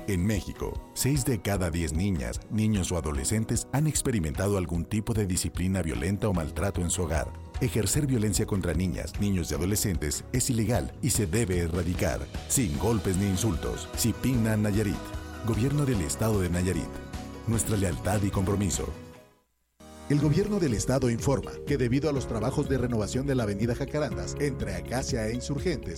En México, 6 de cada 10 niñas, niños o adolescentes han experimentado algún tipo de disciplina violenta o maltrato en su hogar. Ejercer violencia contra niñas, niños y adolescentes es ilegal y se debe erradicar, sin golpes ni insultos. Cipinna Nayarit. Gobierno del Estado de Nayarit. Nuestra lealtad y compromiso. El gobierno del estado informa que debido a los trabajos de renovación de la avenida Jacarandas entre Acacia e Insurgentes,